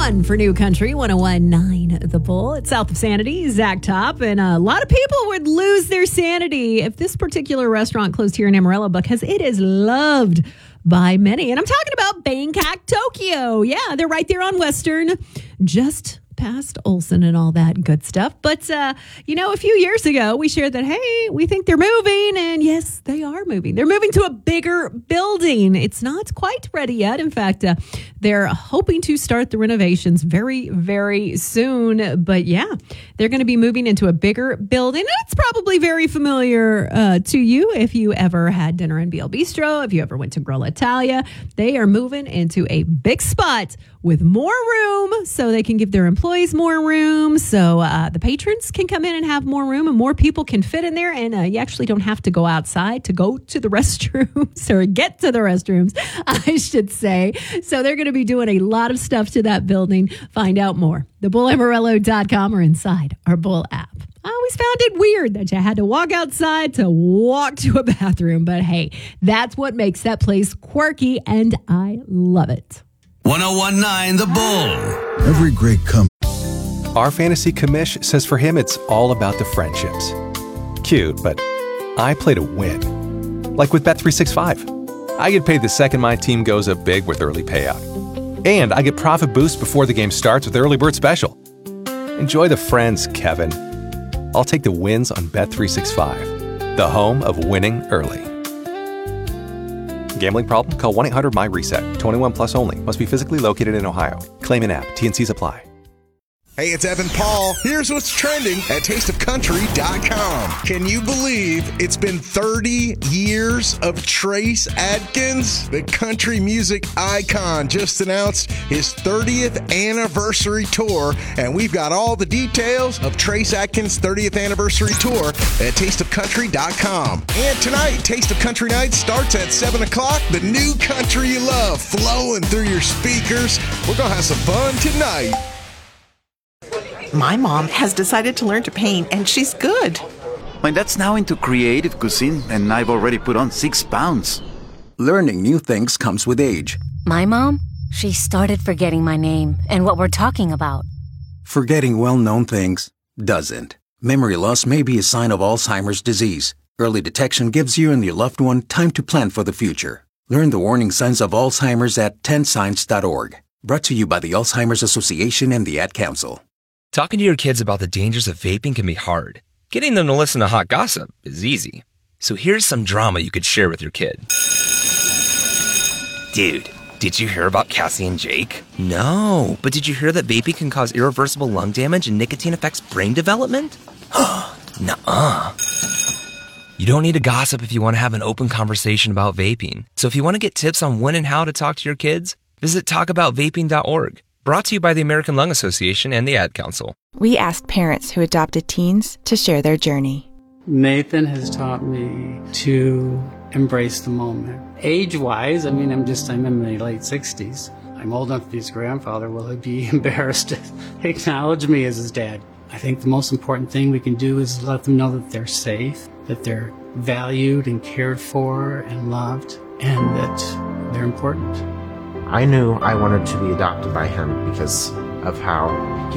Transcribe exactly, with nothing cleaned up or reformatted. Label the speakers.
Speaker 1: one for New Country, one oh one point nine The Bull. It's South of Sanity, Zach Top, and a lot of people would lose their sanity if this particular restaurant closed here in Amarillo because it is loved by many. And I'm talking about Bangkok Tokyo. Yeah, they're right there on Western, just past Olsen and all that good stuff. But, uh, you know, a few years ago, we shared that, hey, we think they're moving. And yes, they are moving. They're moving to a bigger building. It's not quite ready yet. In fact, uh, they're hoping to start the renovations very, very soon. But yeah, they're going to be moving into a bigger building. And it's probably very familiar uh, to you if you ever had dinner in Beale Bistro, if you ever went to Grill Italia. They are moving into a big spot with more room so they can give their employees more room, so uh, the patrons can come in and have more room and more people can fit in there, and uh, you actually don't have to go outside to go to the restrooms or get to the restrooms, I should say. So they're going to be doing a lot of stuff to that building. Find out more, the bull amarillo dot com or inside our Bull app. I always found it weird that you had to walk outside to walk to a bathroom, but hey, that's what makes that place quirky, and I love it.
Speaker 2: one oh one point nine The Bull.
Speaker 3: Every great company.
Speaker 4: Our fantasy commish says for him it's all about the friendships. Cute, but I play to win. Like with Bet three sixty-five. I get paid the second my team goes up big with early payout. And I get profit boost before the game starts with Early Bird Special. Enjoy the friends, Kevin. I'll take the wins on Bet three sixty-five, the home of winning early. Gambling problem? Call one eight hundred M Y reset. twenty-one plus only. Must be physically located in Ohio. Claim in app. T and Cs apply.
Speaker 5: Hey, it's Evan Paul. Here's what's trending at taste of country dot com. Can you believe it's been thirty years of Trace Adkins? The country music icon just announced his thirtieth anniversary tour, and we've got all the details of Trace Adkins' thirtieth anniversary tour at taste of country dot com. And tonight, Taste of Country Night starts at seven o'clock. The new country you love flowing through your speakers. We're going to have some fun tonight.
Speaker 6: My mom has decided to learn to paint, and she's good.
Speaker 7: My dad's now into creative cuisine, and I've already put on six pounds.
Speaker 8: Learning new things comes with age.
Speaker 9: My mom, she started forgetting my name and what we're talking about.
Speaker 8: Forgetting well-known things doesn't. Memory loss may be a sign of Alzheimer's disease. Early detection gives you and your loved one time to plan for the future. Learn the warning signs of Alzheimer's at ten signs dot org. Brought to you by the Alzheimer's Association and the Ad Council.
Speaker 10: Talking to your kids about the dangers of vaping can be hard. Getting them to listen to hot gossip is easy. So here's some drama you could share with your kid. Dude, did you hear about Cassie and Jake? No, but did you hear that vaping can cause irreversible lung damage and nicotine affects brain development? Nuh-uh. You don't need to gossip if you want to have an open conversation about vaping. So if you want to get tips on when and how to talk to your kids, visit talk about vaping dot org. Brought to you by the American Lung Association and the Ad Council.
Speaker 11: We asked parents who adopted teens to share their journey.
Speaker 12: Nathan has taught me to embrace the moment. Age-wise, I mean, I'm just, I'm in my late sixties. I'm old enough to be his grandfather. Will he be embarrassed to acknowledge me as his dad? I think the most important thing we can do is let them know that they're safe, that they're valued and cared for and loved, and that they're important.
Speaker 13: I knew I wanted to be adopted by him because of how he